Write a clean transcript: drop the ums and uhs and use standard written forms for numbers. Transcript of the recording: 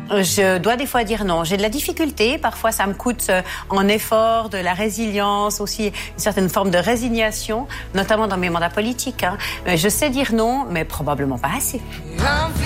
Je dois des fois dire non. J'ai de la difficulté. Parfois, ça me coûte en effort, de la résilience, aussi une certaine forme de résignation, notamment dans mes mandats politiques. Je sais dire non, mais probablement pas assez.